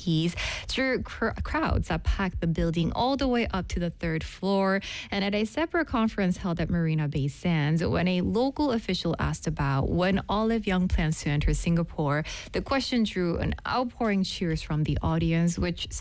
piece drew crowds that packed the building all the way up to the third floor. And at a separate conference held at Marina Bay Sands, when a local official asked about when Olive Young plans to enter Singapore, the question drew an outpouring cheers from the audience, which